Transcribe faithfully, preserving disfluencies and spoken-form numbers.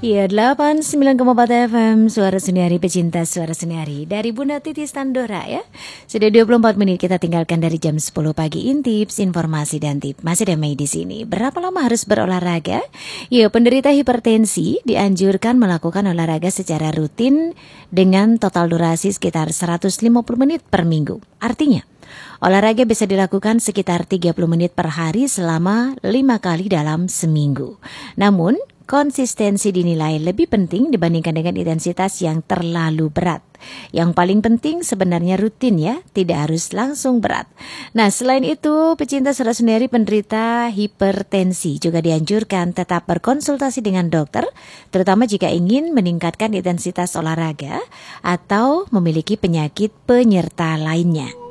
Ya, delapan puluh sembilan koma empat F M, Suara Seniari, pecinta Suara Seniari. Dari Bunda Titi Standora ya. Sudah dua puluh empat menit kita tinggalkan dari jam sepuluh pagi. Intips, informasi dan tip masih damai di sini. Berapa lama harus berolahraga? Ya, penderita hipertensi dianjurkan melakukan olahraga secara rutin dengan total durasi sekitar seratus lima puluh menit per minggu. Artinya, olahraga bisa dilakukan sekitar tiga puluh menit per hari selama lima kali dalam seminggu. Namun, konsistensi dinilai lebih penting dibandingkan dengan intensitas yang terlalu berat. Yang paling penting sebenarnya rutin ya, tidak harus langsung berat. Nah, selain itu, pecinta Suara Seniari penderita hipertensi juga dianjurkan tetap berkonsultasi dengan dokter, terutama jika ingin meningkatkan intensitas olahraga atau memiliki penyakit penyerta lainnya.